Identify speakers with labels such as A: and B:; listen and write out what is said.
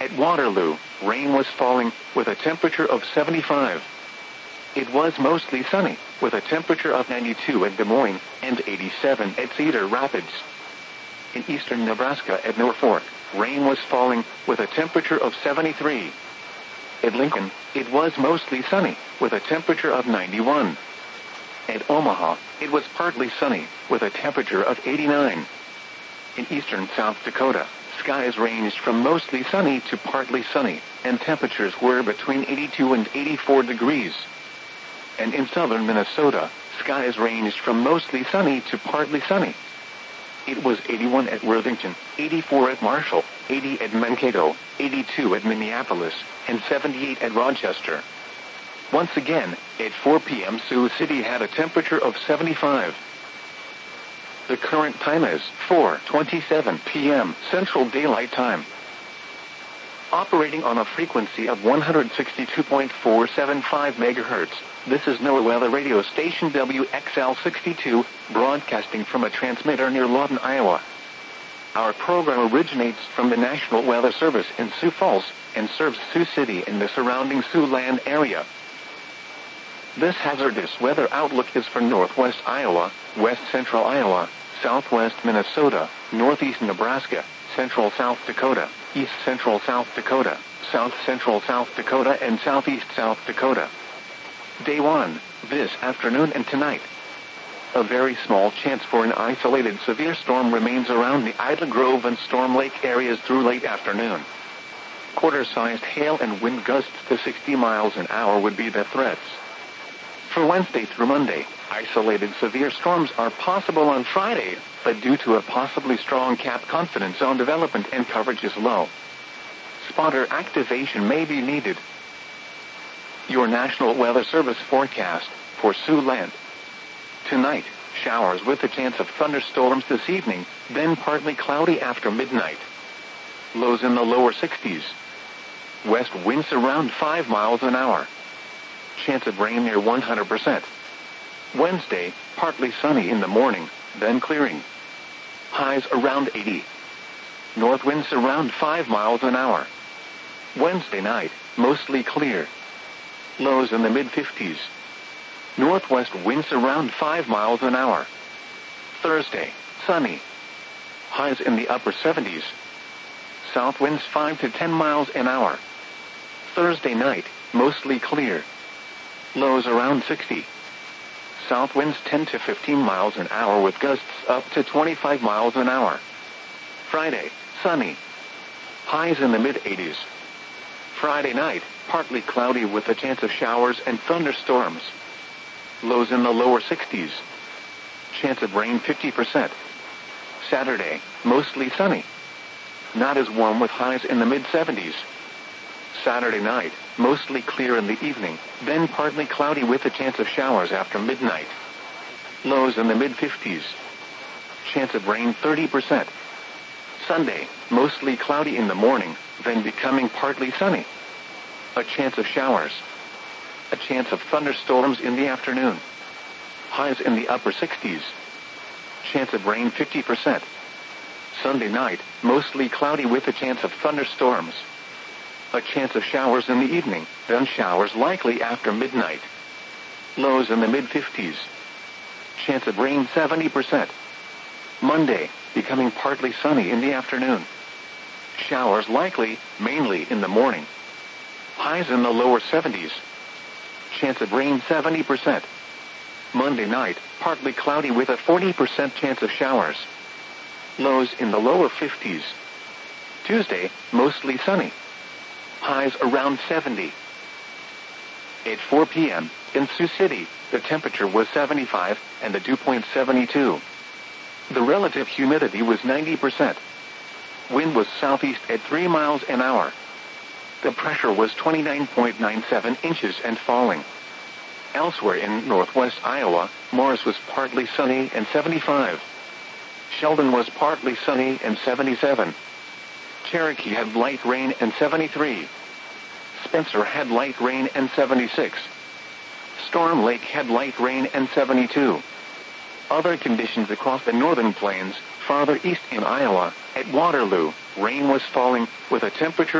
A: At Waterloo, rain was falling, with a temperature of 75. It was mostly sunny, with a temperature of 92 at Des Moines, and 87 at Cedar Rapids. In eastern Nebraska at Norfolk, rain was falling, with a temperature of 73. At Lincoln, it was mostly sunny, with a temperature of 91. At Omaha, it was partly sunny, with a temperature of 89. In eastern South Dakota, skies ranged from mostly sunny to partly sunny, and temperatures were between 82 and 84 degrees. And in southern Minnesota, skies ranged from mostly sunny to partly sunny. It was 81 at Worthington, 84 at Marshall, 80 at Mankato, 82 at Minneapolis, and 78 at Rochester. Once again, at 4 p.m. Sioux City had a temperature of 75. The current time is 4:27 p.m. Central Daylight Time. Operating on a frequency of 162.475 MHz, this is NOAA Weather Radio Station WXL62, broadcasting from a transmitter near Lawton, Iowa. Our program originates from the National Weather Service in Sioux Falls, and serves Sioux City and the surrounding Siouxland area. This hazardous weather outlook is for northwest Iowa, west central Iowa, southwest Minnesota, northeast Nebraska, central South Dakota, east central South Dakota, south central South Dakota, and southeast South Dakota. Day 1, this afternoon and tonight. A very small chance for an isolated severe storm remains around the Idle Grove and Storm Lake areas through late afternoon. Quarter-sized hail and wind gusts to 60 miles an hour would be the threats. For Wednesday through Monday, isolated severe storms are possible on Friday, but due to a possibly strong cap, confidence on development and coverage is low. Spotter activation may be needed. Your National Weather Service forecast for Siouxland. Tonight, showers with a chance of thunderstorms this evening, then partly cloudy after midnight. Lows in the lower 60s. West winds around 5 miles an hour. Chance of rain near 100%. Wednesday, partly sunny in the morning, then clearing. Highs around 80. North winds around 5 miles an hour. Wednesday night, mostly clear. Lows in the mid-50s. Northwest winds around 5 miles an hour. Thursday, sunny. Highs in the upper 70s. South winds 5 to 10 miles an hour. Thursday night, mostly clear. Lows around 60. South winds 10 to 15 miles an hour with gusts up to 25 miles an hour. Friday, sunny. Highs in the mid-80s. Friday night, partly cloudy with a chance of showers and thunderstorms. Lows in the lower 60s. Chance of rain 50%. Saturday, mostly sunny. Not as warm with highs in the mid-70s. Saturday night, mostly clear in the evening, then partly cloudy with a chance of showers after midnight. Lows in the mid-50s. Chance of rain 30%. Sunday, mostly cloudy in the morning, then becoming partly sunny. A chance of showers. A chance of thunderstorms in the afternoon. Highs in the upper 60s. Chance of rain 50%. Sunday night, mostly cloudy with a chance of thunderstorms. A chance of showers in the evening, then showers likely after midnight. Lows in the mid-50s. Chance of rain 70%. Monday, becoming partly sunny in the afternoon. Showers likely, mainly in the morning. Highs in the lower 70s. Chance of rain 70%. Monday night, partly cloudy with a 40% chance of showers. Lows in the lower 50s. Tuesday, mostly sunny. Highs around 70. At 4 p.m., in Sioux City, the temperature was 75, and the dew point 72. The relative humidity was 90%. Wind was southeast at 3 miles an hour. The pressure was 29.97 inches and falling. Elsewhere in northwest Iowa, Morris was partly sunny and 75. Sheldon was partly sunny and 77. Cherokee had light rain and 73. Spencer had light rain and 76. Storm Lake had light rain and 72. Other conditions across the northern plains, farther east in Iowa, at Waterloo, rain was falling, with a temperature